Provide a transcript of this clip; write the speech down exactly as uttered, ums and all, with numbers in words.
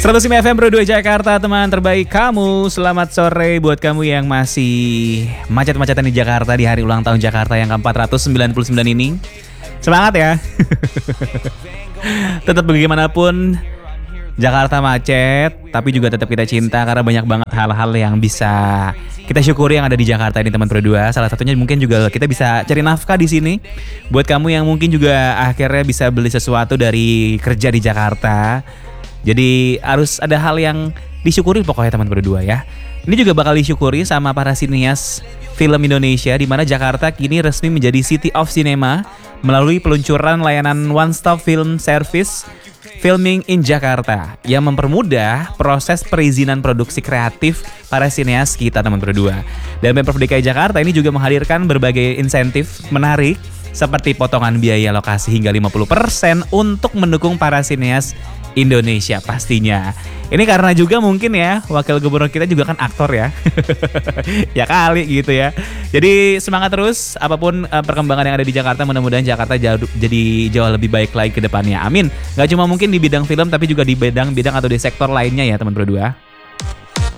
seratus lima F M Pro dua Jakarta, teman terbaik kamu. Selamat sore buat kamu yang masih macet-macetan di Jakarta di hari ulang tahun Jakarta yang ke empat ratus sembilan puluh sembilan ini. Semangat ya. Tetap bagaimanapun Jakarta macet, tapi juga tetap kita cinta karena banyak banget hal-hal yang bisa kita syukuri yang ada di Jakarta ini, teman Pro dua. Salah satunya mungkin juga kita bisa cari nafkah di sini. Buat kamu yang mungkin juga akhirnya bisa beli sesuatu dari kerja di Jakarta. Jadi harus ada hal yang disyukuri pokoknya, teman Pro dua ya. Ini juga bakal disyukuri sama para sinias film Indonesia, di mana Jakarta kini resmi menjadi City of Cinema melalui peluncuran layanan One Stop Film Service Filming in Jakarta yang mempermudah proses perizinan produksi kreatif para sineas kita, teman Pro dua. Dan Pemprov D K I Jakarta ini juga menghadirkan berbagai insentif menarik seperti potongan biaya lokasi hingga lima puluh persen untuk mendukung para sineas Indonesia pastinya. Ini karena juga mungkin ya wakil gubernur kita juga kan aktor ya. Ya kali gitu ya. Jadi semangat terus apapun uh, perkembangan yang ada di Jakarta, mudah-mudahan Jakarta jauh, jadi jauh lebih baik lagi ke depannya. Amin. Gak cuma mungkin di bidang film tapi juga di bidang-bidang atau di sektor lainnya ya, teman Pro dua.